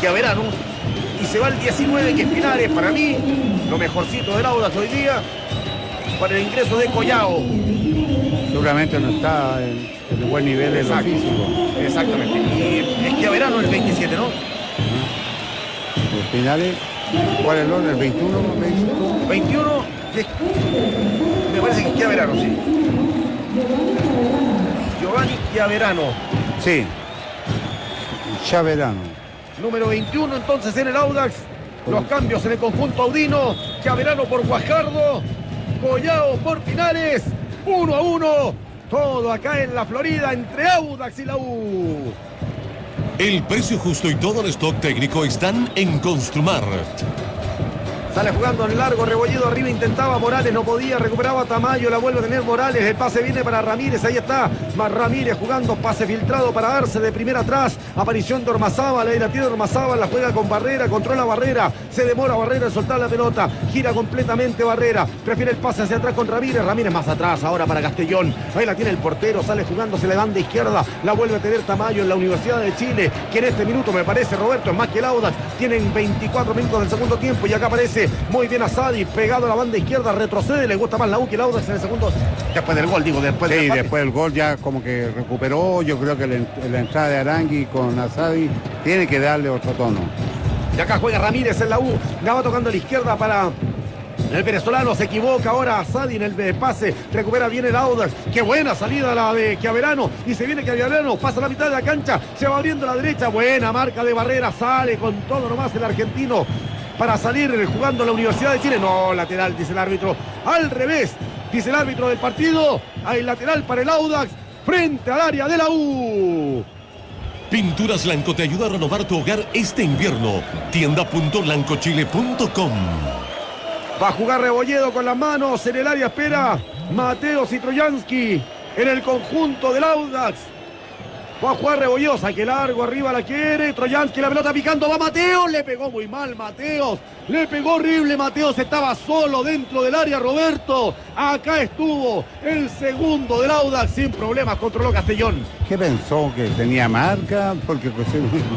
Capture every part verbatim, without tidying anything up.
Chiaverano. Y se va el diecinueve, que es Pinares. Para mí, lo mejorcito del Audax hoy día, para el ingreso de Collao. Seguramente no está en, en buen nivel en lo físico. Exactamente. Y es Chiaverano el veintisiete, ¿no? Los finales, ¿cuál es el orden? ¿El veintiuno? veintiuno, veintiuno, me parece que es Chiaverano, sí. Giovanni Chiaverano. Sí. Chiaverano. Número veintiuno entonces en el Audax. Los cambios en el conjunto audino. Chiaverano por Guajardo. Collao por Pinares. Uno a uno. Todo acá en la Florida entre Audax y la U. El precio justo y todo el stock técnico están en Construmar. Sale jugando en largo, Rebolledo arriba, intentaba Morales, no podía, recuperaba Tamayo, la vuelve a tener Morales, el pase viene para Ramírez, ahí está, más Ramírez jugando, pase filtrado para Arce de primera atrás, aparición de Ormazábal, ahí la tiene Ormazábal, la juega con Barrera, controla Barrera, se demora Barrera en soltar la pelota, gira completamente Barrera, prefiere el pase hacia atrás con Ramírez, Ramírez más atrás ahora para Castellón, ahí la tiene el portero, sale jugando, se le van de izquierda, la vuelve a tener Tamayo en la Universidad de Chile, que en este minuto me parece, Roberto, es más que el Audax, tienen veinticuatro minutos del segundo tiempo y acá aparece muy bien Asadi, pegado a la banda izquierda, retrocede, le gusta más la U que el Audax en el segundo, después del gol, digo, después sí, del empate. después del gol ya como que recuperó, yo creo que la, la entrada de Arangui con Asadi tiene que darle otro tono. Y acá juega Ramírez en la U, la va tocando a la izquierda para el venezolano, se equivoca ahora Asadi en el pase, recupera bien el Audax, qué buena salida la de Chiaverano, y se viene Chiaverano, pasa la mitad de la cancha, se va abriendo a la derecha, buena marca de Barrera, sale con todo nomás el argentino, para salir jugando en la Universidad de Chile. No, lateral, dice el árbitro. Al revés, dice el árbitro del partido. Hay lateral para el Audax frente al área de la U. Pinturas Lanco te ayuda a renovar tu hogar este invierno. tienda punto lancochile punto com. Va a jugar Rebolledo con las manos. En el área espera Mateo Citroyansky en el conjunto del Audax. Va a jugar Rebollosa, que largo arriba la quiere. Troyansky, la pelota picando, va Mateos. Le pegó muy mal Mateos. Le pegó horrible Mateos. Estaba solo dentro del área Roberto. Acá estuvo el segundo del Audax sin problemas. Controló Castellón. ¿Qué pensó? ¿Que tenía marca? Porque pues,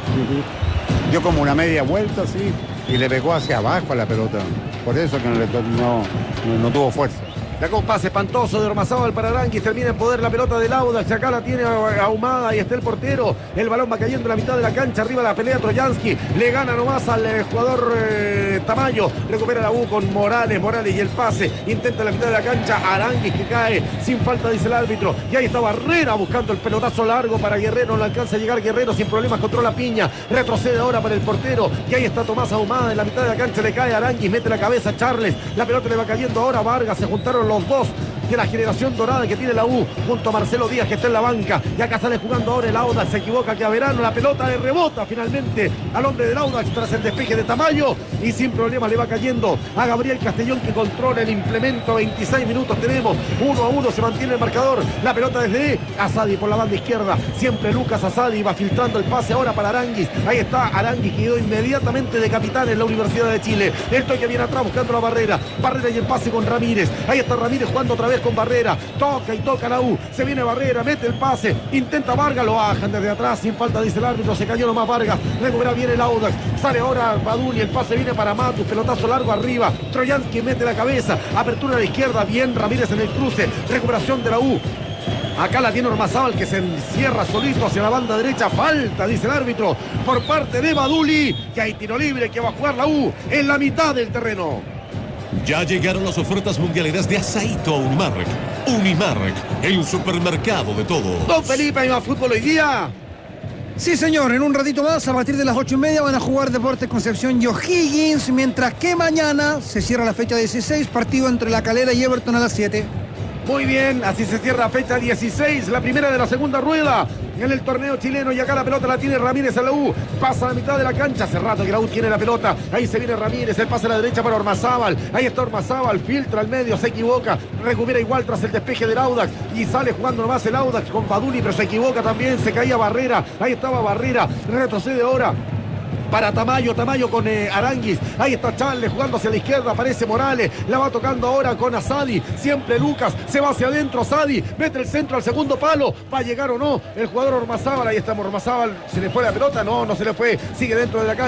dio como una media vuelta así y le pegó hacia abajo a la pelota. Por eso que no, le, no, no, no tuvo fuerza. La con pase espantoso de Ormazábal para Aranguis, termina en poder la pelota del Audax, acá la tiene ahumada y está el portero, el balón va cayendo en la mitad de la cancha, arriba la pelea Troyansky, le gana nomás al eh, jugador eh, Tamayo, recupera la U con Morales, Morales y el pase, intenta la mitad de la cancha, Aranguis que cae, sin falta dice el árbitro, y ahí está Barrera buscando el pelotazo largo para Guerrero, no alcanza a llegar Guerrero, sin problemas controla Piña, retrocede ahora para el portero, y ahí está Tomás ahumada en la mitad de la cancha, le cae Aranguis, mete la cabeza Charles, la pelota le va cayendo ahora a Vargas, se juntaron los dos de la generación dorada que tiene la U junto a Marcelo Díaz que está en la banca y acá sale jugando ahora el Audax, se equivoca Chiaverano, la pelota le rebota finalmente al hombre del Audax tras el despeje de Tamayo y sin problemas le va cayendo a Gabriel Castellón que controla el implemento. Veintiséis minutos tenemos, uno a uno se mantiene el marcador, la pelota desde Asadi por la banda izquierda, siempre Lucas Asadi va filtrando el pase ahora para Aranguis, ahí está Aranguis que quedó inmediatamente de capitán en la Universidad de Chile, el toque viene atrás buscando la Barrera, Barrera y el pase con Ramírez, ahí está Ramírez jugando otra vez con Barrera, toca y toca la U, se viene Barrera, mete el pase, intenta Vargas, lo bajan desde atrás, sin falta dice el árbitro, se cayó nomás Vargas, recupera bien el Audax, sale ahora Baduni, el pase viene para Matus, pelotazo largo arriba, Troyansky mete la cabeza, apertura a la izquierda, bien Ramírez en el cruce, recuperación de la U. Acá la tiene Ormazábal que se encierra solito hacia la banda derecha. Falta, dice el árbitro, por parte de Baduli, que hay tiro libre que va a jugar la U en la mitad del terreno. Ya llegaron las ofertas mundialeras de Asaito a Unimark. Unimark, el supermercado de todo. Don Felipe, ¿hay más fútbol hoy día? Sí, señor, en un ratito más, a partir de las ocho y media, van a jugar Deportes Concepción y O'Higgins, mientras que mañana se cierra la fecha dieciséis, partido entre La Calera y Everton a las siete. Muy bien, así se cierra fecha dieciséis, la primera de la segunda rueda en el torneo chileno y acá la pelota la tiene Ramírez a la U, pasa a la mitad de la cancha, hace rato que la U tiene la pelota, ahí se viene Ramírez, el pase a la derecha para Ormazábal, ahí está Ormazábal, filtra al medio, se equivoca, recupera igual tras el despeje del Audax y sale jugando nomás el Audax con Baduni, pero se equivoca también, se caía Barrera, ahí estaba Barrera, retrocede ahora para Tamayo, Tamayo con eh, Aranguis, ahí está Charles jugando hacia la izquierda, aparece Morales, la va tocando ahora con Asadi, siempre Lucas, se va hacia adentro Asadi, mete el centro al segundo palo, va a llegar o no el jugador Ormazábal, ahí está Ormazábal, se le fue la pelota, no, no se le fue, sigue dentro de la cancha.